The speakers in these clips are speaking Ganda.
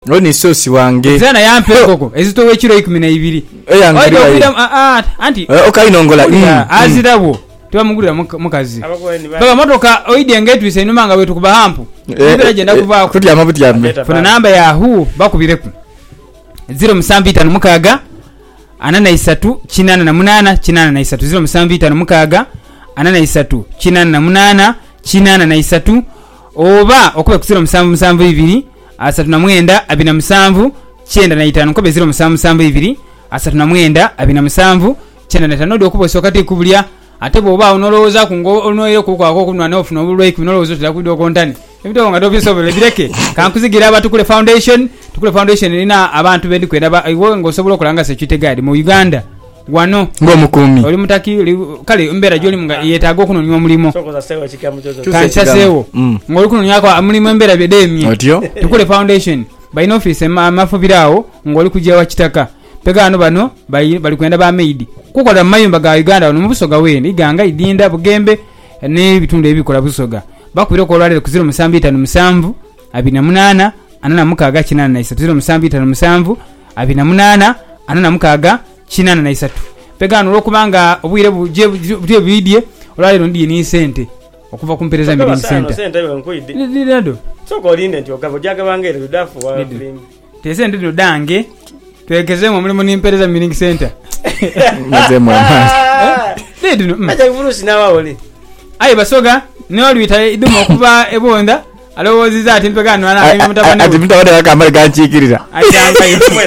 Oni sosi wange. Zana yampe koko. Ezitowe kilo 12. Anti. Okainongola. Azirabo. Tubamugulira mukazi. Baba motoka oidi ngetwise inumanga wetu kuba hampu. Ndira genda kuva kuti amabuti yambe. Funa namba ya Yahoo bakubireku. 0 mukaga anana isatu chinana na munana chinana na isatu 0 mukaga anana isatu chinana na munana chinana na isatu oba okuba ku 0 asatu na mwenda abina musanvu chenda na itano kobe 0 asatu na mwenda abina musanvu chenda na itano okuba sokati kubulya ate boba onoloza kungo onoyero kukwako kunwa no funa bulwe kunolozo tulakudo kontani ebito nga dobisobole bireke kankuzigira abatukule foundation ina abantu bendi kwenda iwo ngosobola kulanga security guard mu Uganda wano ngo mukumi oli mutaki kale mbera joli mga yetago kuno nywa mulimo sokoza sewa chikamu chozo kancha sewo ngoli kuno nyako mulimo mbera bedemi otyo tukule foundation by office mafubirawo ngoli kujja wakitaka pega ano bano bali kwenda ba maid kukola mayumba ga Uganda ono mubusoga wene iganga idinda bugembe ne bitunde ebikola busoga bakubira ko lwalero ku 0 abina munana anana mukaga chinana na isatu 0 abina munana anana mukaga chinana na isatu pegano lokubanga obwire buje bidye olwalero ndi ni sente okuva kumpereza milling center sente bankuidi ndado soko linde nti ogabo jaga bangere ludafu wa film tesende ndo dange twekezemo mulimo ni mpereza milling center mazemo ndino acha kufurusi na wawoli ayi basoga ne walwita idumo okuva ebonda alowoziza ati mpegano ana mutabane ati mutabane akamale ganchikirira ajanga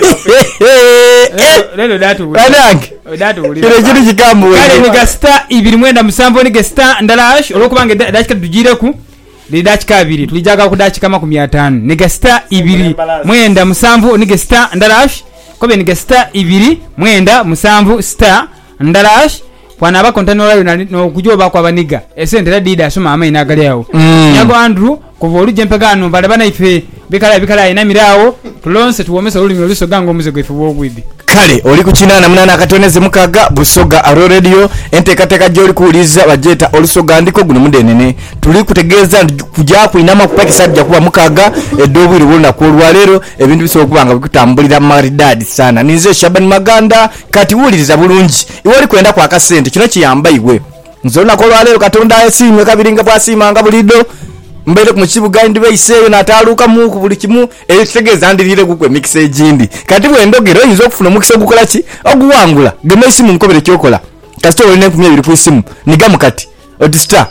lelo datu uli kile kiri kikambu kale ni gasta 2 ni gasta ndalash olokubanga dachika tujireku li dachika 2 tulijaga ku dachika 500 ni gasta 2 ni gasta ndalash kobe ni gasta 2 star ndalash kwana abakontanora no kujoba kwa baniga esente dida soma amaina agali yawo nyago Andrew kuva oluje mpegano balabana ife bikala ina mirawo tulonse tuwomesa olulimi olusoga ngo muzego ife bwogwidi kale oli kuchinana munana akatoneze mukaga busoga aro radio entekateka joli kuuliza bajeta olusoga ndiko guno mudenene tuli kutegeza kujja kuinama kupakisa jja kuba mukaga edobuli wona ko lwalero ebintu bisokubanga bikutambulira maridadi sana nize Shaban Maganda kati wuliriza bulungi iwoli kwenda kwa kasente kino kiyamba iwe nzona ko lwalero katonda esimwe kabiringa bwasimanga bulido mbele ku kibuga ndi bayiseyo nataluka mu ku buli kimu ekitegeza ndirire kukwe mix ejindi kati bwendogero yizo kufuna mukise gukola ki oguwangula geme isimu nkobere kyokola kasito olene kumye biri ku isimu nigamu kati odista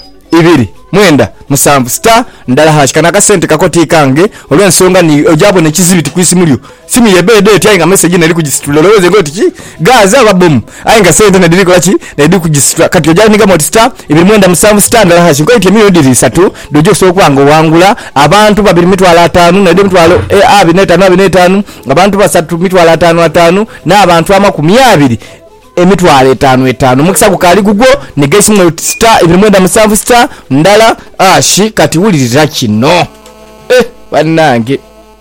2 star ndala hash kana kasente kakoti kange olwensonga ni ojabo ne kizibiti ku isimu lyo simu yebede tyinga message nali kugisitula loweze ngoti ki gaza babum ainga sente na diriko laki na ndi kugisitula kati ojabo niga moti star 2 star ndala hash ko itemi odiri 3 dojo so kwanga wangula abantu 2.5 na 2.5 abantu 3.5 na abantu 20 emitwale 5 mukisa kukali gugo negesi mu star 2 star ndala ashi kati wulirira kino banange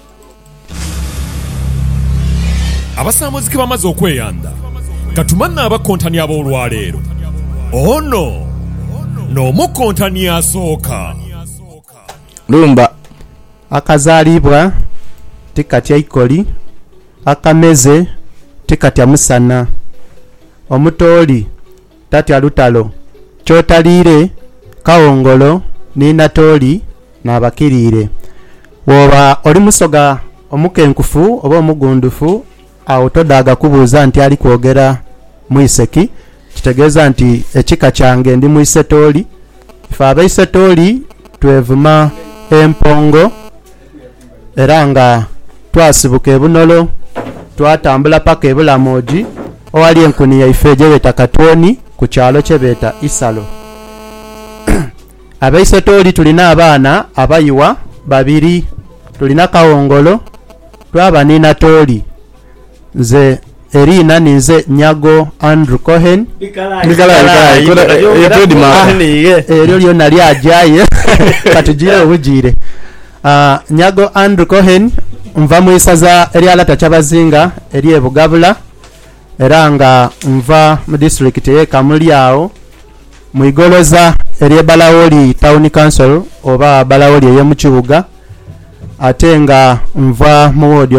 abasamuziki bamaze okweyanda katumanna abakontani ab'olwaleero ono n'omukontani asooka lumba akazaalibwa tikatya ikoli akameze tikatya musana omutoli tatya lutalo kyotaliire kawongolo ninatoli nabakirire woba oli musoga omukenkufu oba omugundufu awo todaga kubuuza nti ali kwogera mwiseki kitegeeza nti ekika kyange ndi mwisetoli ife abaisetoli twevuma empongo era nga twasibuka ebunolo twatambula paka ebulamoji owali enkuni yaife gyebeta katwoni ku kyalo kyebeta isalo abaisetoli tulina abaana abayiwa 2 tulina kawongolo twaba nina toli nze erina ninze Nyago Andrew Cohen eryo lyonna lyajaye katugire obugire Nyago Andrew Cohen nva mu isaza eryalata kyabazinga eri ebugabula era nga nva mu district ye Kamulyawo mu igoloza eri Balawoli Town Council oba Balawoli ye mu kibuga ate nga nva mu wodi